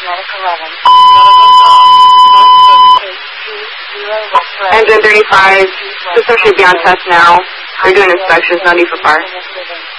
Engine 35, just actually be on test now. They're doing inspections, no need for fire.